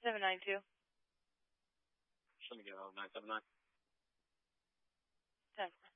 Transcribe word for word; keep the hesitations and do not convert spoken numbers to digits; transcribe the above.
seven nine two. Let me get out nine seven nine. ten.